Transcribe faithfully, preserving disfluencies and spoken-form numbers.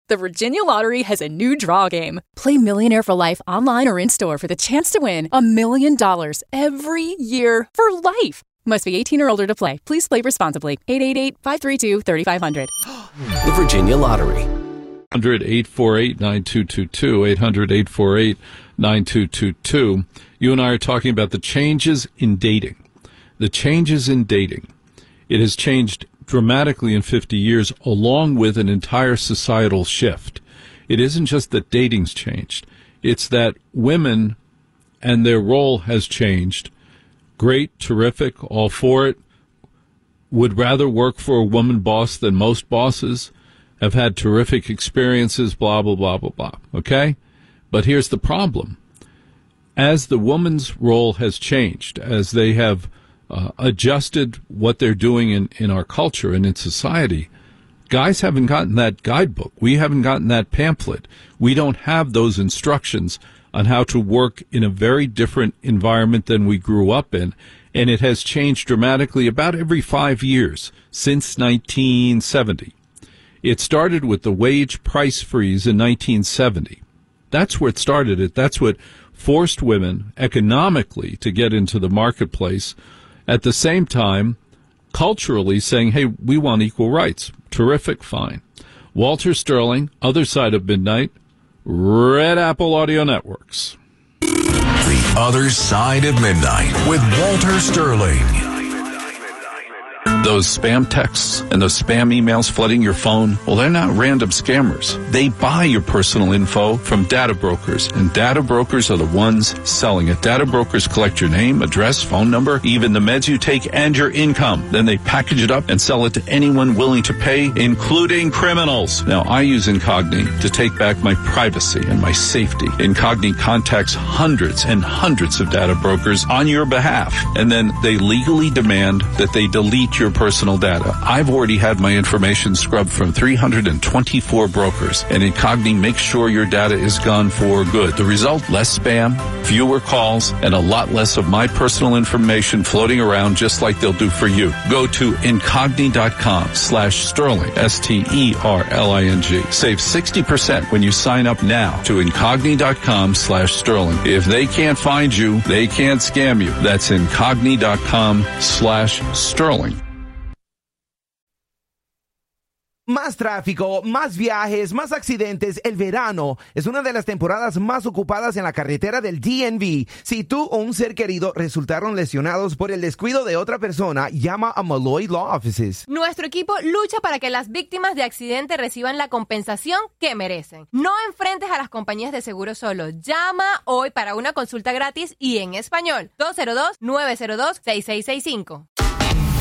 The Virginia Lottery has a new draw game. Play Millionaire for Life online or in-store for the chance to win a million dollars every year for life. Must be eighteen or older to play. Please play responsibly. eight eight eight, five three two, three five zero zero. The Virginia Lottery. eight hundred, eight four eight, nine two two two, eight hundred, eight four eight, nine two two two. You and I are talking about the changes in dating. The changes in dating. It has changed dramatically in fifty years, along with an entire societal shift. It isn't just that dating's changed. It's that women and their role has changed. Great, terrific, all for it. Would rather work for a woman boss than most bosses. Have had terrific experiences, blah, blah, blah, blah, blah. Okay? But here's the problem. As the woman's role has changed, as they have Uh, adjusted what they're doing in, in our culture and in society, guys haven't gotten that guidebook. We haven't gotten that pamphlet. We don't have those instructions on how to work in a very different environment than we grew up in. And it has changed dramatically about every five years since nineteen seventy. It started with the wage price freeze in nineteen seventy. That's where it started. It. That's what forced women economically to get into the marketplace. At the same time, culturally saying, hey, we want equal rights. Terrific, fine. Walter Sterling, Other Side of Midnight, Red Apple Audio Networks. The Other Side of Midnight with Walter Sterling. Those spam texts and those spam emails flooding your phone, well, they're not random scammers. They buy your personal info from data brokers, and data brokers are the ones selling it. Data brokers collect your name, address, phone number, even the meds you take, and your income. Then they package it up and sell it to anyone willing to pay, including criminals. Now, I use Incogni to take back my privacy and my safety. Incogni contacts hundreds and hundreds of data brokers on your behalf, and then they legally demand that they delete your personal data. I've already had my information scrubbed from three hundred twenty-four brokers, and Incogni makes sure your data is gone for good. The result, less spam, fewer calls, and a lot less of my personal information floating around just like they'll do for you. Go to Incogni.com slash Sterling, S T E R L I N G. Save sixty percent when you sign up now to Incogni.com slash Sterling. If they can't find you, they can't scam you. That's Incogni.com slash Sterling. Más tráfico, más viajes, más accidentes. El verano es una de las temporadas más ocupadas en la carretera del D M V. Si tú o un ser querido resultaron lesionados por el descuido de otra persona, llama a Malloy Law Offices. Nuestro equipo lucha para que las víctimas de accidente reciban la compensación que merecen. No enfrentes a las compañías de seguro solo. Llama hoy para una consulta gratis y en español. dos cero dos, nueve cero dos, seis seis seis cinco.